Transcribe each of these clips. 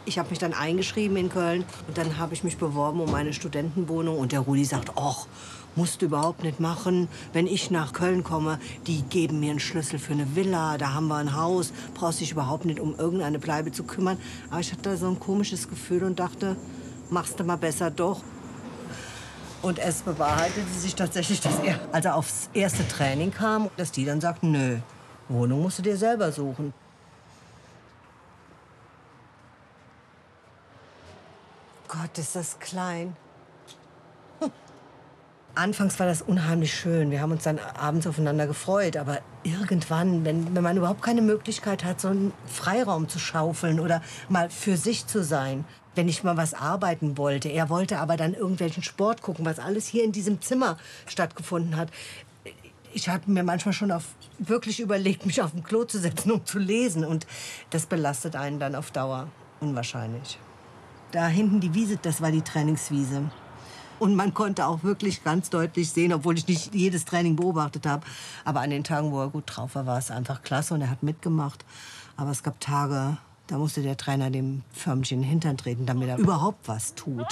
Ich habe mich dann eingeschrieben in Köln und dann habe ich mich beworben um eine Studentenwohnung. Und der Rudi sagt, ach, musst du überhaupt nicht machen. Wenn ich nach Köln komme, die geben mir einen Schlüssel für eine Villa, da haben wir ein Haus, brauchst dich überhaupt nicht um irgendeine Bleibe zu kümmern. Aber ich hatte so ein komisches Gefühl und dachte, machst du mal besser doch. Und es bewahrheitete sich tatsächlich, dass er, als er aufs erste Training kam, dass die dann sagten, nö, Wohnung musst du dir selber suchen. Gott, ist das klein. Anfangs war das unheimlich schön. Wir haben uns dann abends aufeinander gefreut. Aber irgendwann, wenn man überhaupt keine Möglichkeit hat, so einen Freiraum zu schaufeln oder mal für sich zu sein. Wenn ich mal was arbeiten wollte. Er wollte aber dann irgendwelchen Sport gucken, was alles hier in diesem Zimmer stattgefunden hat. Ich hatte mir manchmal schon wirklich überlegt, mich auf dem Klo zu setzen, um zu lesen. Und das belastet einen dann auf Dauer. Unwahrscheinlich. Da hinten die Wiese, das war die Trainingswiese. Und man konnte auch wirklich ganz deutlich sehen, obwohl ich nicht jedes Training beobachtet habe. Aber an den Tagen, wo er gut drauf war, war es einfach klasse und er hat mitgemacht. Aber es gab Tage, da musste der Trainer dem förmlich in den Hintern treten, damit er überhaupt was tut.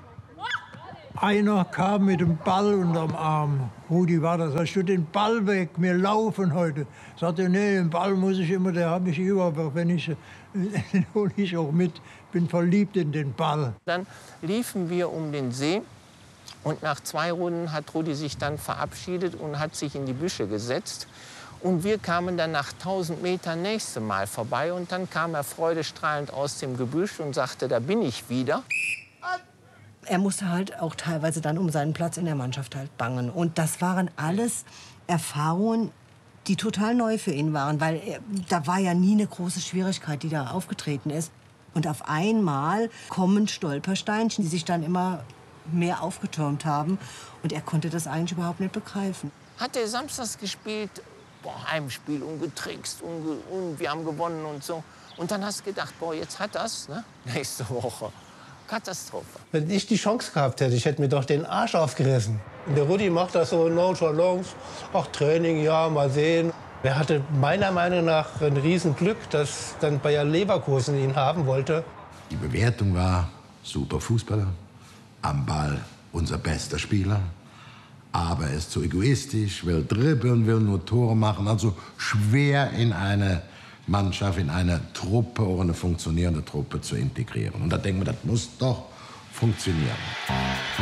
Einer kam mit dem Ball unterm Arm. Rudi war das. Sagst du, den Ball weg, wir laufen heute. Sagte, nee, den Ball muss ich immer, der hat mich über, wenn ich, den hole ich auch mit. Bin verliebt in den Ball. Dann liefen wir um den See und nach 2 Runden hat Rudi sich dann verabschiedet und hat sich in die Büsche gesetzt. Und wir kamen dann nach 1000 Metern nächste Mal vorbei und dann kam er freudestrahlend aus dem Gebüsch und sagte, da bin ich wieder. Er musste halt auch teilweise dann um seinen Platz in der Mannschaft halt bangen. Und das waren alles Erfahrungen, die total neu für ihn waren, weil da war ja nie eine große Schwierigkeit, die da aufgetreten ist. Und auf einmal kommen Stolpersteinchen, die sich dann immer mehr aufgetürmt haben. Und er konnte das eigentlich überhaupt nicht begreifen. Hat er samstags gespielt, boah, Heimspiel und getrickst und wir haben gewonnen und so. Und dann hast du gedacht, boah, jetzt hat das, ne? Nächste Woche. Katastrophe. Wenn ich die Chance gehabt hätte, ich hätte mir doch den Arsch aufgerissen. Und der Rudi macht das so nonchalance. Ach, Training, ja, mal sehen. Er hatte meiner Meinung nach ein Riesenglück, dass dann Bayer Leverkusen ihn haben wollte. Die Bewertung war, super Fußballer, am Ball unser bester Spieler. Aber er ist zu egoistisch, will dribbeln, will nur Tore machen. Also schwer in eine Mannschaft, in eine Truppe oder eine funktionierende Truppe zu integrieren. Und da denken wir, das muss doch funktionieren.